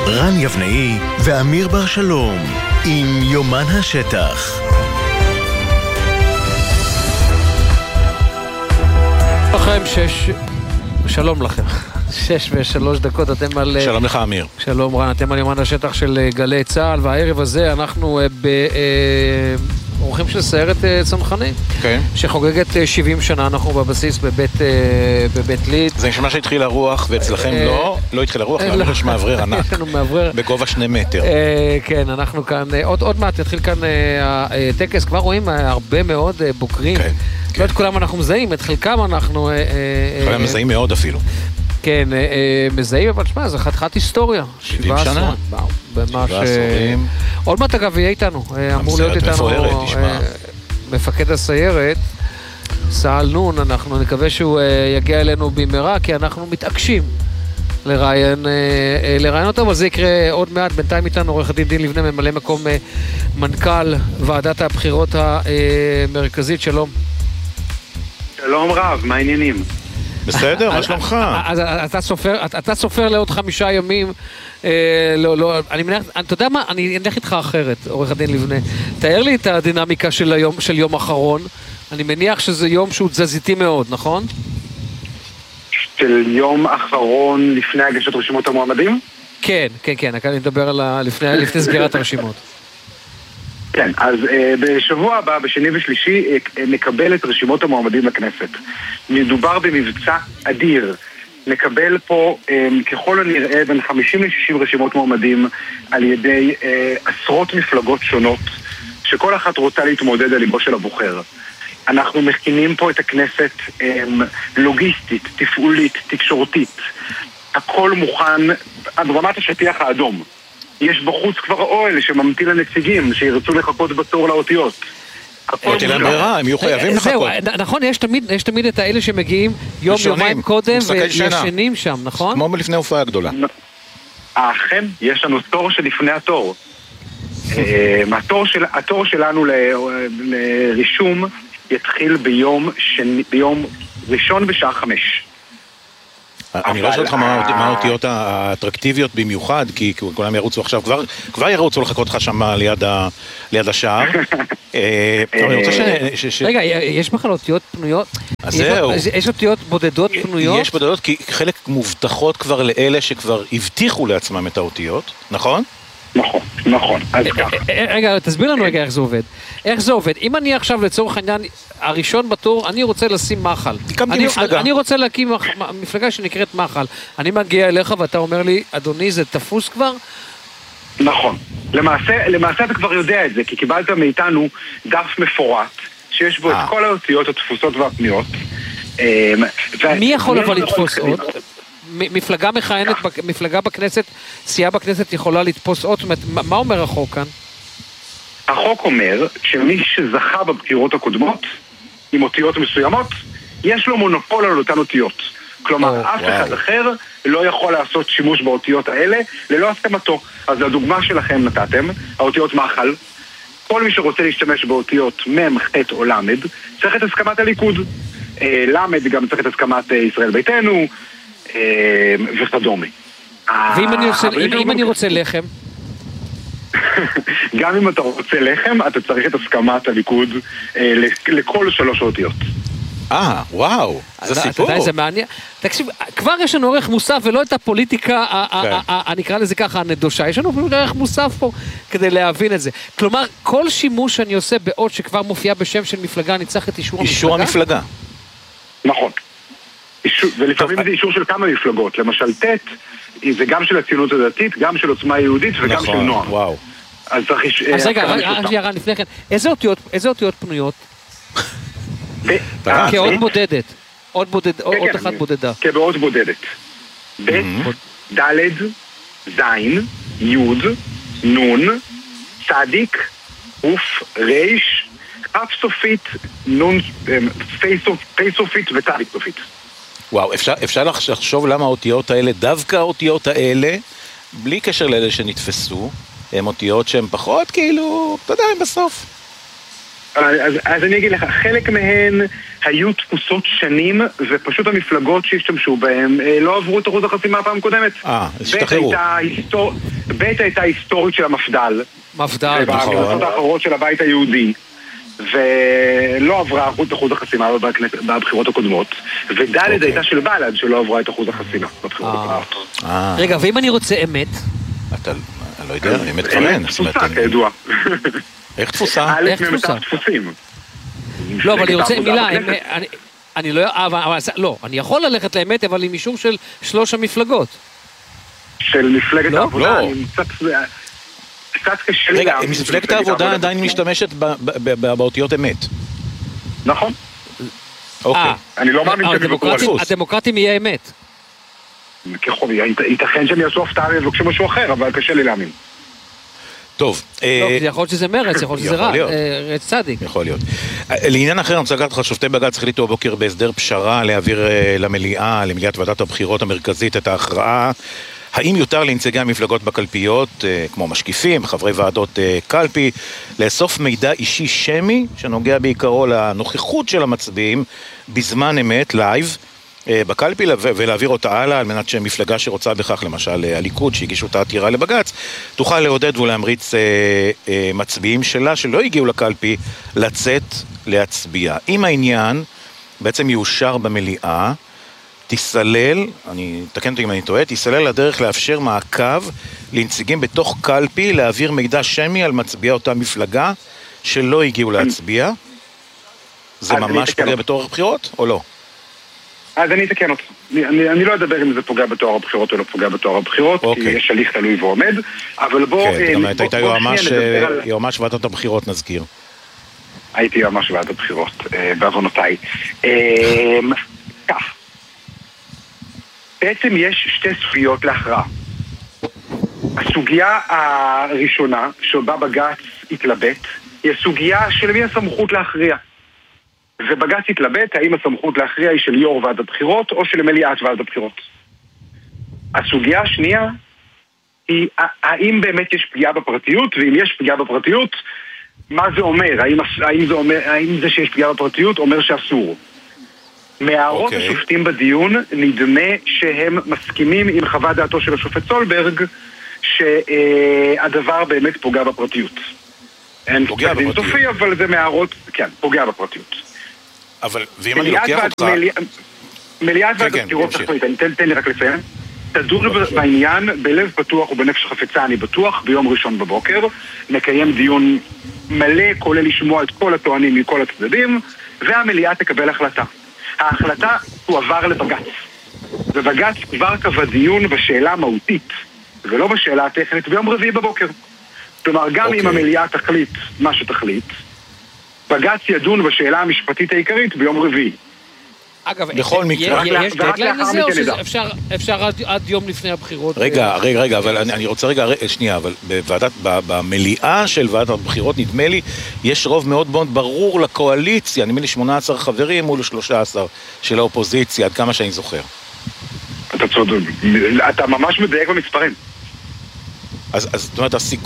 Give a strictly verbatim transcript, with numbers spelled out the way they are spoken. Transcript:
רן יבנאי ואמיר בר שלום עם יומן השטח. לכם שש, שלום לכם, שש ושלוש דקות, אתם על... שלום לך אמיר. שלום רן, אתם על יומן השטח של גלי צהל, והערב הזה אנחנו באורחים של סיירת צנחנים, כן. שחוגגת שבעים שנה, אנחנו בבסיס בבית, בבית ליד. זה נשמע שהתחיל הרוח, ואצלכם לא, לא התחיל הרוח, לא יש מעברר ענק, בגובה שני מטר. כן, אנחנו כאן, עוד מעט יתחיל כאן הטקס, כבר רואים הרבה מאוד בוגרים. כן. לא את כולם אנחנו מזהים, את חלקם אנחנו... חלקם מזהים מאוד אפילו. כן, מזהים, אבל שמה, זה חתיכת היסטוריה. שבעים שנה. שבעה עשורים. עוד מעט אגב יהיה איתנו, אמור להיות איתנו מפקד הסיירת, סעל נון, אנחנו נקווה שהוא יגיע אלינו במהרה, כי אנחנו מתעקשים לראיין, לראיין אותו, אבל זה יקרה עוד מעט. בינתיים איתנו עורך הדין דין לבנה, ממלא מקום מנכ"ל ועדת הבחירות המרכזית. שלום. שלום רב, מה העניינים? בסדר, מה שלומך? אז אתה סופר, אתה סופר לעוד חמישה ימים, לא, לא, אני מניח, אתה יודע מה, אני אלך איתך אחרת, עורך הדין לבנה. תאר לי את הדינמיקה של היום, של יום אחרון. אני מניח שזה יום שהוא תזזיתי מאוד, נכון? של יום אחרון לפני הגשת רשימות המועמדים? כן, כן, כן, אני מדבר על לפני, לפני סגירת הרשימות. כן, אז אה, בשבוע הבא, בשני ושלישי, אה, נקבל את רשימות המועמדים לכנסת. מדובר במבצע אדיר. נקבל פה אה, ככל הנראה בין חמישים ל-שישים רשימות מועמדים על ידי אה, עשרות מפלגות שונות, שכל אחת רוצה להתמודד על ליבו של הבוחר. אנחנו מכינים פה את הכנסת אה, לוגיסטית, תפעולית, תקשורתית. הכל מוכן עד רמת השטיח האדום. יש בחוץ כבר אוהל שממתין לנציגים שירצו לחכות בתור לאותיות. לא תהיה להם ברירה, הם יהיו חייבים לחכות. נכון, יש תמיד את האלה שמגיעים יום יומיים קודם וישנים שם, נכון? כמו מלפני הופעה גדולה. אכן, יש לנו תור שלפני התור. התור שלנו לרישום יתחיל ביום ראשון בשעה חמש. אני לא שואל אותך מה האותיות האטרקטיביות במיוחד, כי כולם ירוצו עכשיו, כבר ירוצו לחכות לך שם ליד השער. רגע, יש בכלל אותיות פנויות? יש אותיות בודדות פנויות? יש בודדות, כי חלק מובטחות כבר לאלה שכבר הבטיחו לעצמם את האותיות, נכון? נכון, נכון. רגע, תסביר לנו רגע איך זה עובד. איך זה עובד? אם אני עכשיו לצורך העניין, הראשון בתור, אני רוצה לשים מחל. תקמתי מפלגה. אני רוצה להקים מפלגה שנקראת מחל. אני מגיע אליך ואתה אומר לי, אדוני, זה תפוס כבר? נכון. למעשה, למעשה אתה כבר יודע את זה, כי קיבלת מאיתנו דף מפורט, שיש בו את כל האותיות התפוסות והפניות. מי יכול אבל לתפוס עוד? מפלגה מכהנת, מפלגה בכנסת, סיעה בכנסת יכולה לתפוס עוד? מה אומר החוק כאן? החוק אומר שמי שזכה בבחירות הקודמות עם אותיות מסוימות, יש לו מונופול על אותן אותיות. כלומר, אף אחד אחר לא יכול לעשות שימוש באותיות האלה ללא הסכמתו. אז לדוגמה שלכם נתתם, האותיות מחל, כל מי שרוצה להשתמש באותיות מם, ח' או למד, צריך את הסכמת הליכוד. למד גם צריך את הסכמת ישראל ביתנו, וכדומה. ואם אני רוצה לחם? גם אם אתה רוצה לחם, אתה צריך את הסכמת הליכוד לכל שלוש אותיות. אה, וואו, זה סיפור. זה מעניין. תקשיב, כבר יש לנו ערך מוסף ולא את הפוליטיקה, אני אקרא לזה ככה, הנדושה. יש לנו אפילו ערך מוסף פה כדי להבין את זה. כלומר, כל שימוש שאני עושה באות שכבר מופיע בשם של מפלגה, אני צריך את אישור המפלגה? אישור המפלגה. נכון. ולפעמים זה אישור של כמה מפלגות. למשל, תת, זה גם של הציונות הדתית, גם של עוצמה יהודית וגם של נועם. וואו. אז צריך... אז רגע, ירן, לפני כן, איזה אותיות פנויות? כאות בודדת. עוד אחת בודדה. כבאות בודדת. ב', ד', זין, יוד, נון, צדיק, אוף, ריש, אף סופית, נון, פי סופית ותדיק סופית. וואו, אפשר, אפשר לחשוב למה האותיות האלה, דווקא האותיות האלה, בלי קשר לאלה שנתפסו, הן אותיות שהן פחות, כאילו, אתה יודע, הן בסוף. אז, אז אני אגיד לך, חלק מהן היו תפוסות שנים, ופשוט המפלגות שהשתמשו בהן לא עברו את אחוז החסימה הפעם קודמת. אה, אז השתחררו. היסטור... ב' הייתה היסטורית של המפד"ל. מפד"ל, נכון. ובכנסות האחרות של הבית היהודי. ולא עברה אחוז אחוז החסימה בבחירות הקודמות, וד' הייתה של בל"ד שלא עברה את אחוז החסימה בבחירות הקודמות. רגע, ואם אני רוצה אמת? אתה לא יודע, אמת כבר אין. אמת תפוסה, כידוע. איך תפוסה? איך תפוסה? לא, אבל אני רוצה מילה, אני לא, אבל לא, אני יכול ללכת לאמת, אבל עם אישור של שלוש המפלגות. של מפלגת העבודה, אני קצת... קצת קשה לי... רגע, מפלגת העבודה עדיין משתמשת באותיות אמת. נכון. אוקיי. אני לא מאמין שהם יבקרו על דפוס. הדמוקרטים יהיה אמת. ככל, ייתכן שהם יעשו הפתעה ויבקשו משהו אחר, אבל קשה לי להאמין. טוב. יכול להיות שזה מרץ, יכול להיות שזה רע, רץ צדיק. יכול להיות. לעניין אחר, אני רוצה לקחת לך, שופטי בג"ץ החליטו הבוקר בהסדר פשרה להעביר למליאה, למליאת ועדת הבחירות המרכזית, את ההכרעה האם יותר לנציגי המפלגות בקלפיות, כמו משקיפים, חברי ועדות קלפי, לאסוף מידע אישי שמי, שנוגע בעיקרו לנוכחות של המצביעים בזמן אמת, לייב, בקלפי, ולהעביר אותה הלאה, על מנת שמפלגה שרוצה בכך, למשל הליכוד, שהגישו את העתירה לבג"ץ, תוכל לעודד ולהמריץ מצביעים שלה, שלא הגיעו לקלפי, לצאת להצביע. אם העניין בעצם יאושר במליאה, תיסלל, אני אתקן אותי אם אני טועה, תיסלל הדרך לאפשר מעקב לנציגים בתוך קלפי, להעביר מידע שמי על מצביעי אותה מפלגה שלא הגיעו להצביע. זה ממש פוגע בתואר הבחירות או לא? אז אני אתקן אותך. אני, אני לא אדבר אם זה פוגע בתואר הבחירות או לא פוגע בתואר הבחירות, okay. כי יש הליך תלוי ועומד, אבל בוא... כן, גם היית יועמ"ש, יועמ"ש ועדת הבחירות נזכיר. הייתי יועמ"ש ועדת הבחירות, בעוונותיי. כך. בעצם יש שתי סוגיות להכרעה. הסוגיה הראשונה, שבה בג"ץ התלבט, היא הסוגיה של מי הסמכות להכריע. ובג"ץ התלבט האם הסמכות להכריע היא של יו"ר ועדת הבחירות או של מליאת ועדת הבחירות. הסוגיה השנייה היא האם באמת יש פגיעה בפרטיות, ואם יש פגיעה בפרטיות, מה זה אומר? האם, האם, זה, אומר, האם זה שיש פגיעה בפרטיות אומר שאסור? מהערות okay. השופטים בדיון נדמה שהם מסכימים עם חוות דעתו של השופט סולברג שהדבר באמת פוגע בפרטיות. אין פוגע בפרטיות. סופי, אבל זה מהערות, כן, פוגע בפרטיות. אבל, ואם אני לוקח אותך... מליאת ועדת הבחירות תחליט, תן לי רק לציין. תדון בעניין בלב פתוח ובנפש חפצה, אני בטוח, ביום ראשון בבוקר. נקיים דיון מלא, כולל לשמוע את כל הטוענים מכל הצדדים, והמליאה תקבל החלטה. ההחלטה תועבר לבג"ץ. ובג"ץ כבר קבע דיון בשאלה המהותית, ולא בשאלה הטכנית, ביום רביעי בבוקר. כלומר, גם okay. אם המליאה תחליט מה שתחליט, בג"ץ ידון בשאלה המשפטית העיקרית ביום רביעי. אגב, בכל מקרה, יש דדליין לזה או שאפשר עד יום לפני הבחירות? רגע, רגע, רגע, אבל אני רוצה רגע, שנייה, אבל במליאה של ועדת הבחירות, נדמה לי, יש רוב מאוד מאוד ברור לקואליציה, נדמה לי שמונה עשר חברים מול שלושה עשר של האופוזיציה, עד כמה שאני זוכר. אתה צודק, אתה ממש מדייק במספרים. אז זאת אומרת, הסיכוי